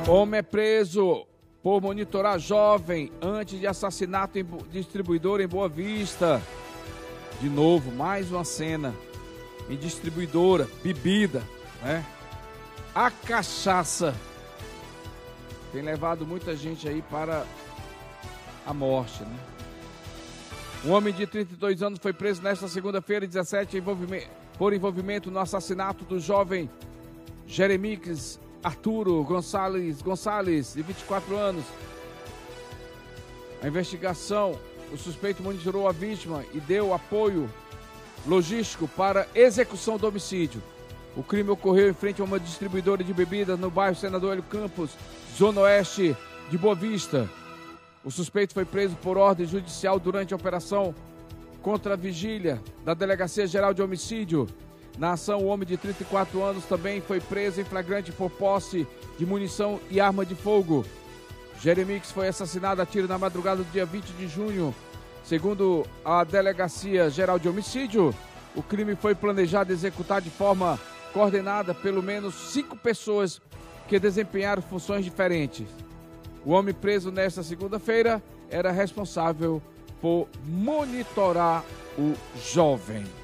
Homem é preso por monitorar jovem antes de assassinato em distribuidor em Boa Vista. De novo, mais uma cena em distribuidora, bebida, né? A cachaça tem levado muita gente aí para a morte, né? Um homem de 32 anos foi preso nesta segunda-feira, 17, por envolvimento no assassinato do jovem Jeremix Arturo Gonçalves, de 24 anos. A investigação, o suspeito monitorou a vítima e deu apoio logístico para execução do homicídio. O crime ocorreu em frente a uma distribuidora de bebidas no bairro Senador Hélio Campos, zona oeste de Boa Vista. O suspeito foi preso por ordem judicial durante a operação contra a vigília da Delegacia Geral de Homicídio. Na ação, o homem de 34 anos também foi preso em flagrante por posse de munição e arma de fogo. Jeremix foi assassinado a tiro na madrugada do dia 20 de junho. Segundo a Delegacia Geral de Homicídio, o crime foi planejado e executado de forma coordenada pelo menos 5 pessoas que desempenharam funções diferentes. O homem preso nesta segunda-feira era responsável por monitorar o jovem.